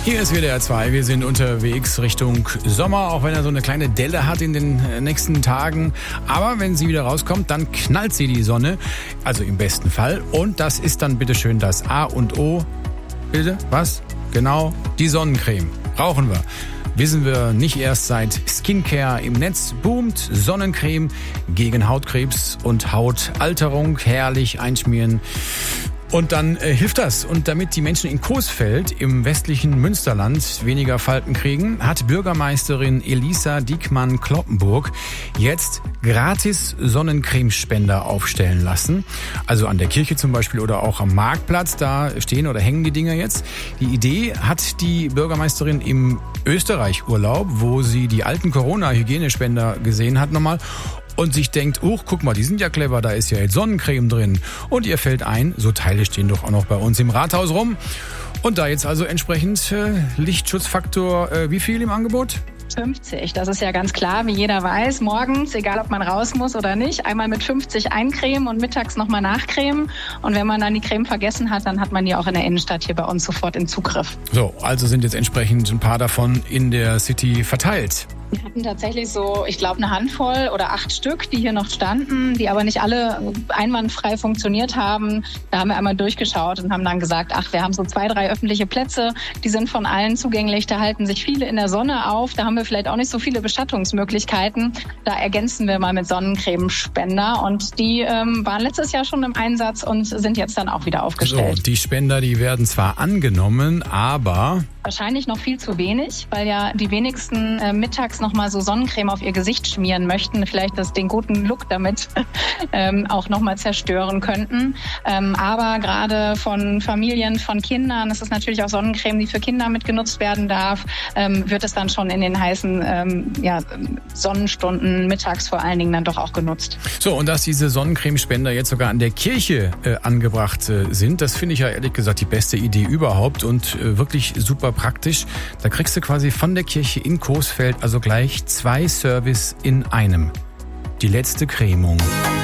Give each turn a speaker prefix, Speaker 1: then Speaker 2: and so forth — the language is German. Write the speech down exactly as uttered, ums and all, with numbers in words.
Speaker 1: Hier ist W D R zwei. Wir sind unterwegs Richtung Sommer, auch wenn er so eine kleine Delle hat in den nächsten Tagen. Aber wenn sie wieder rauskommt, dann knallt sie die Sonne. Also im besten Fall. Und das ist dann bitteschön das A und O. Bitte? Was? Genau, die Sonnencreme. Brauchen wir. Wissen wir nicht erst seit Skincare im Netz boomt. Sonnencreme gegen Hautkrebs und Hautalterung. Herrlich einschmieren. Und dann äh, hilft das. Und damit die Menschen in Coesfeld im westlichen Münsterland weniger Falten kriegen, hat Bürgermeisterin Elisa Diekmann-Kloppenburg jetzt gratis Sonnencremespender aufstellen lassen. Also an der Kirche zum Beispiel oder auch am Marktplatz, da stehen oder hängen die Dinger jetzt. Die Idee hat die Bürgermeisterin im Österreich-Urlaub, wo sie die alten Corona-Hygienespender gesehen hat nochmal. Und sich denkt, oh, guck mal, die sind ja clever, da ist ja jetzt Sonnencreme drin. Und ihr fällt ein, so Teile stehen doch auch noch bei uns im Rathaus rum. Und da jetzt also entsprechend äh, Lichtschutzfaktor, äh, wie viel im Angebot?
Speaker 2: fünfzig, das ist ja ganz klar, wie jeder weiß, morgens, egal ob man raus muss oder nicht, einmal mit fünfzig eincremen und mittags nochmal nachcremen. Und wenn man dann die Creme vergessen hat, dann hat man die auch in der Innenstadt hier bei uns sofort in Zugriff.
Speaker 1: So, also sind jetzt entsprechend ein paar davon in der City verteilt.
Speaker 2: Wir hatten tatsächlich so, ich glaube, eine Handvoll oder acht Stück, die hier noch standen, die aber nicht alle einwandfrei funktioniert haben. Da haben wir einmal durchgeschaut und haben dann gesagt, ach, wir haben so zwei, drei öffentliche Plätze, die sind von allen zugänglich, da halten sich viele in der Sonne auf, da haben wir vielleicht auch nicht so viele Beschattungsmöglichkeiten. Da ergänzen wir mal mit Sonnencremespender und die ähm, waren letztes Jahr schon im Einsatz und sind jetzt dann auch wieder aufgestellt.
Speaker 1: So, die Spender, die werden zwar angenommen, aber...
Speaker 2: Wahrscheinlich noch viel zu wenig, weil ja die wenigsten äh, mittags noch mal so Sonnencreme auf ihr Gesicht schmieren möchten, vielleicht das den guten Look damit ähm, auch noch mal zerstören könnten. Ähm, aber gerade von Familien, von Kindern, es ist natürlich auch Sonnencreme, die für Kinder mitgenutzt werden darf, ähm, wird es dann schon in den heißen ähm, ja, Sonnenstunden mittags vor allen Dingen dann doch auch genutzt.
Speaker 1: So, und dass diese Sonnencremespender jetzt sogar an der Kirche äh, angebracht äh, sind, das finde ich ja ehrlich gesagt die beste Idee überhaupt und äh, wirklich super praktisch. Da kriegst du quasi von der Kirche in Coesfeld also gleich zwei Service in einem. Die letzte Cremung.